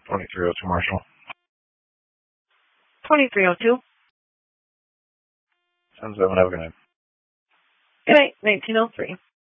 2302 Marshall. 2302. 10-7, have a good night. Good night, 1903.